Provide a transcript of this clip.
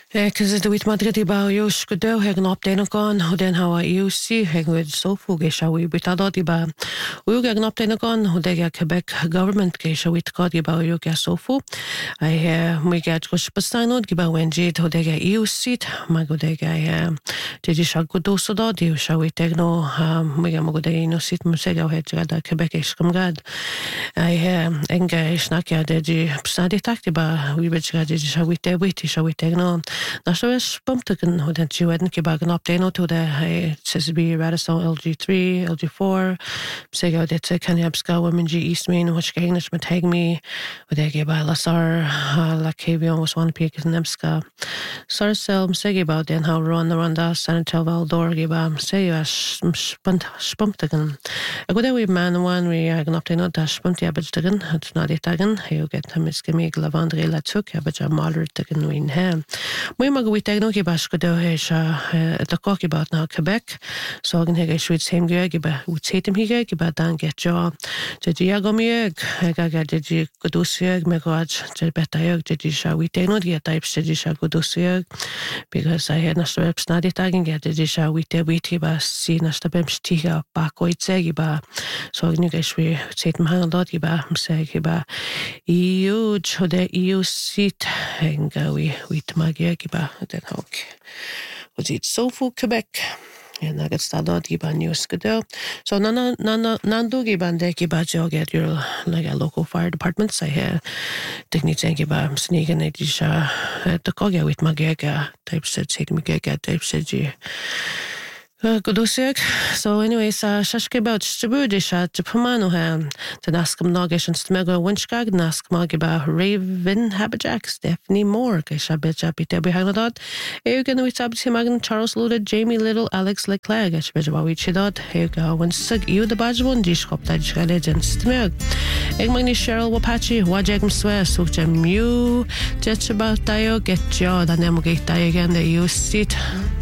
Cos the wit Madrid ba yos go do heg an opdain gon ho den how you see heg with so fu ge shall we bit adot ba we get an opdain gon ho de Quebec government ge shall we god ba you ge so fu I we get go spasano ge ba wenje ho de you sit ma go de de shall go do so da di shall we tegno we ga mo go de no sit mo se ga het da Quebec is kom gad I enga snack ya de psadi takti ba we bit ga de shall we tegno na so is pumptaken ho den jueden ke ba gan update to the CSB Radisson LG3 LG4 sego det kan jag ska women G East Main which English med tag me och det ge ba lasar la Cavion was one peak in Nemska sar sel sego about den how run the ronda San Salvador ge ba sego pumptaken I go there we man one we gan update da spunt ja betagen hat na det tagen he get ham is gemig lavandre la took ja but moderate tagen win hem we mag we take no ge bas go do he the cocky about now Quebec so gan he should same ge ba we take him he ge ba dan get job to dia go me ga de go do sig me go to better de sha we take no get type de sha go do sig because I had na straps na de tagen get de sha we te we ba si na sta bem stiga ba ko itse ba so gan ge we take him hang dot ge ba say ge ba you chode you sit hang we magia giba den hawk was it so for Quebec and I got started giba news godo so nando giba de giba get your like a local fire department say here techniques giba sneaking it is the kogia with magia type said say me get type said Godusig. So anyways, shashke about Stabudisha to Pamano ham to Nascam Nogish and Smego Winchgag, Naskmag about Raven Habajak, Stephanie Moore, Geshabitcha Pitebi Hagadot, Eugen with Sabtimagan, Charles Luda, Jamie Little, Alex Leclerc, Ashbejawi Chidot, Hega, when Sug you the Bajwon, Dishkop, Dajka Legend, Smeg, Egmani Cheryl Wapachi, Wajagam Swear, Sukjam, you, Jetchabot Dio, get your, the Nemogate Dio again, that you sit.